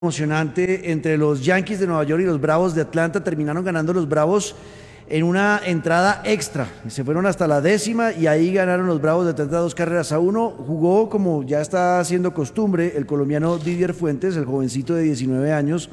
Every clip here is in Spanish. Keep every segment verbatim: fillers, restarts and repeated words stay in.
Emocionante entre los Yankees de Nueva York y los Bravos de Atlanta. Terminaron ganando los Bravos en una entrada extra. Se fueron hasta la décima y ahí ganaron los Bravos de Atlanta dos carreras a uno. Jugó, como ya está haciendo costumbre, el colombiano Didier Fuentes, el jovencito de diecinueve años,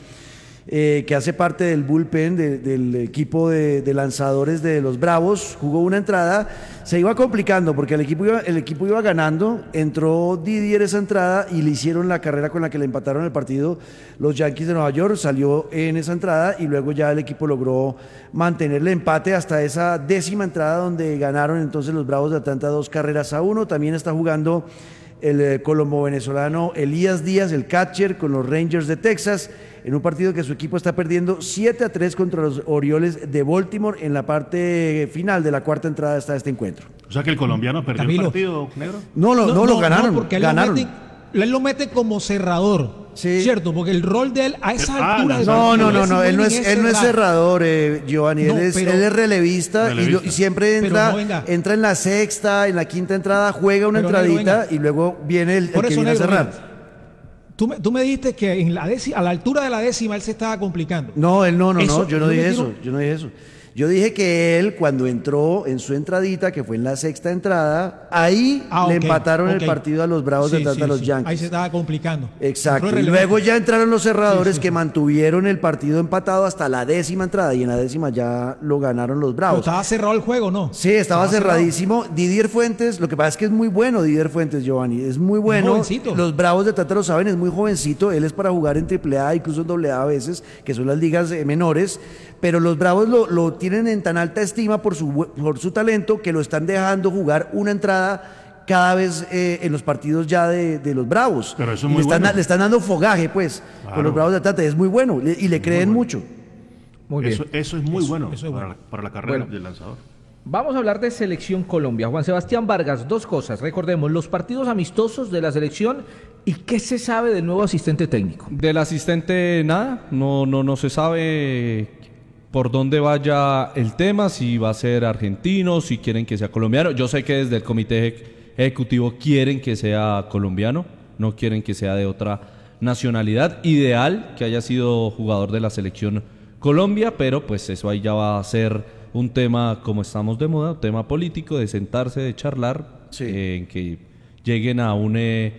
eh, que hace parte del bullpen de, del equipo de, de lanzadores de los Bravos. Jugó una entrada, se iba complicando porque el equipo iba, el equipo iba ganando. Entró Didier esa entrada y le hicieron la carrera con la que le empataron el partido los Yankees de Nueva York. Salió en esa entrada y luego ya el equipo logró mantener el empate hasta esa décima entrada, donde ganaron entonces los Bravos de Atlanta dos carreras a uno. También está jugando el eh, colombo-venezolano Elías Díaz, el catcher, con los Rangers de Texas, en un partido que su equipo está perdiendo siete a tres contra los Orioles de Baltimore. En la parte final de la cuarta entrada está este encuentro. O sea que el colombiano perdió Camilo. el partido, negro. No, lo, no, no, lo ganaron, no, porque él ganaron. Lo mete, él lo mete como cerrador, sí. ¿cierto? Porque el rol de él a esa Ah, altura... No, no, no, es no, él no es, él no es cerrador, eh, Giovanni, No, él, es, pero- él es relevista, relevista. Y, lo- y siempre Pero entra, no, venga. entra en la sexta, en la quinta entrada, juega una Pero, negro, entradita venga. y luego viene el, el Por que eso, viene negro, a cerrar. mira, Tú me, tú me dijiste que en la décima, a la altura de la décima él se estaba complicando. No, él no, no, Eso, no, yo no yo dije me eso, quiero- yo no dije eso. Yo dije que él, cuando entró en su entradita, que fue en la sexta entrada, ahí Ah, le ok, empataron ok. el partido a los Bravos de Sí, Atlanta, sí, a los sí. Yankees. Ahí se estaba complicando. Exacto. Entró Y relevante. luego ya entraron los cerradores Sí, sí, que sí. mantuvieron el partido empatado hasta la décima entrada, y en la décima ya lo ganaron los Pero Bravos. estaba cerrado el juego, ¿no? Sí, estaba, Estaba cerrado. cerradísimo. Didier Fuentes, lo que pasa es que es muy bueno Didier Fuentes, Giovanni, es muy bueno. jovencito. Los Bravos de Atlanta lo saben, es muy jovencito. Él es para jugar en triple A, incluso en doble A a veces, que son las ligas eh, menores. Pero los Bravos lo, lo tienen en tan alta estima por su, bu- por su talento, que lo están dejando jugar una entrada cada vez eh, en los partidos ya de, de los Bravos. Pero eso es Y muy le están, bueno. le están dando fogaje, pues, con Claro. los Bravos de Atlanta. Es muy bueno le- y le creen bueno. mucho. Muy bien. Eso, eso es muy Eso- bueno, eso es para, bueno. la- para la carrera Bueno. del lanzador. Vamos a hablar de Selección Colombia. Juan Sebastián Vargas, dos cosas. Recordemos, los partidos amistosos de la selección y qué se sabe del nuevo asistente técnico. Del asistente nada, no, no, no se sabe por dónde vaya el tema, si va a ser argentino, si quieren que sea colombiano. Yo sé que desde el comité ej- ejecutivo quieren que sea colombiano, no quieren que sea de otra nacionalidad. Ideal que haya sido jugador de la selección Colombia, pero pues eso ahí ya va a ser un tema, como estamos de moda, un tema político, de sentarse, de charlar, Sí. eh, en que lleguen a un... eh,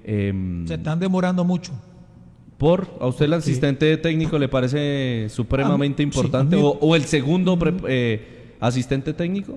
em, Se están demorando mucho. ¿Por? ¿A usted el asistente técnico le parece supremamente A mí- sí, importante? a mí- o, o el segundo pre- eh, asistente técnico?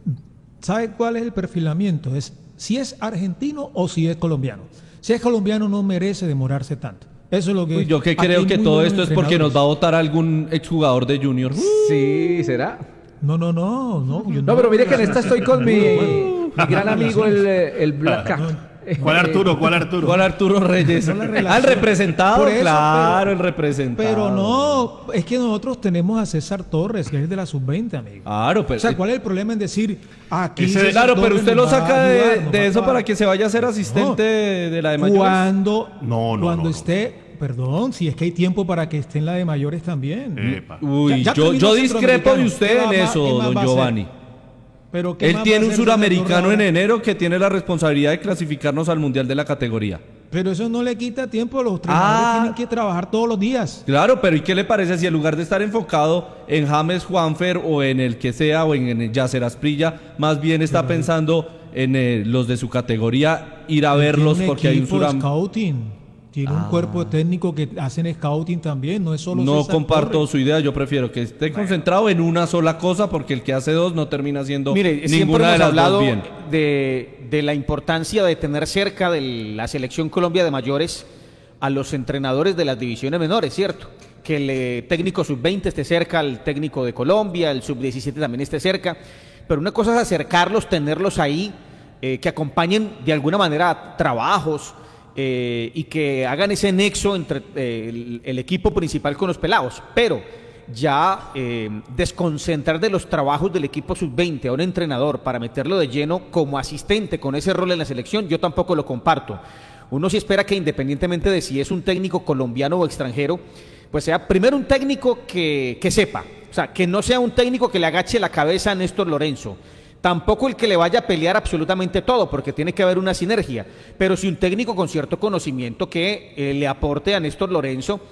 ¿Sabe cuál es el perfilamiento? Es si es argentino o si es colombiano. Si es colombiano no merece demorarse tanto. Eso es lo que... Uy, yo que aquí creo hay que muy todo buenos esto es porque nos entrenadores. va a votar algún exjugador de Junior. Sí, ¿será? No, no, no. No, yo No, pero mire que en esta estoy con mi, mi gran amigo, el, eh, el Black Cat. ¿Cuál Arturo? ¿Cuál Arturo? ¿Cuál Arturo Reyes? No la relación. Ah, el representado, Por eso, claro, pero- el representado. Pero no, es que nosotros tenemos a César Torres, que es de la sub veinte, amigo. Claro, pero... O sea, ¿cuál es el problema en decir, aquí Ese- César Claro, pero Torres usted nos lo va a saca de, ayudar, nos de va eso a- para que se vaya a ser asistente No. de, de la de mayores. Cuando, No, no, cuando no, no. esté, perdón, si es que hay tiempo para que esté en la de mayores también. Epa. Uy, Ya- ya yo, terminó yo el discrepo de centroamericano. usted ¿Qué en va- eso, qué más don va a hacer? Giovanni. Pero ¿qué Él más va a tiene un hacer suramericano en César Torres ahora? enero que tiene la responsabilidad de clasificarnos al Mundial de la categoría. Pero eso no le quita tiempo, los entrenadores Ah. tienen que trabajar todos los días. Claro, pero ¿y qué le parece si en lugar de estar enfocado en James Juanfer o en el que sea o en, en el Yasser Asprilla, más bien está pensando en eh, los de su categoría, ir a verlos Tiene un porque hay un equipo de suramericano? scouting. Tiene un cuerpo técnico que hacen scouting también, no es solo No César comparto Torres. su idea, yo prefiero que esté concentrado en una sola cosa porque el que hace dos no termina siendo Mire, siempre ninguna de hemos las hablado dos bien. de, de la importancia de tener cerca de la selección Colombia de mayores a los entrenadores de las divisiones menores, ¿cierto? Que el eh, técnico sub veinte esté cerca, el técnico de Colombia, el sub diecisiete también esté cerca, pero una cosa es acercarlos, tenerlos ahí, eh, que acompañen de alguna manera trabajos, eh, y que hagan ese nexo entre eh, el, el equipo principal con los pelados, pero ya eh, desconcentrar de los trabajos del equipo sub veinte a un entrenador para meterlo de lleno como asistente con ese rol en la selección, yo tampoco lo comparto. Uno sí espera que independientemente de si es un técnico colombiano o extranjero, pues sea primero un técnico que, que sepa, o sea, que no sea un técnico que le agache la cabeza a Néstor Lorenzo, Tampoco el que le vaya a pelear absolutamente todo, porque tiene que haber una sinergia. Pero si un técnico con cierto conocimiento que eh, le aporte a Néstor Lorenzo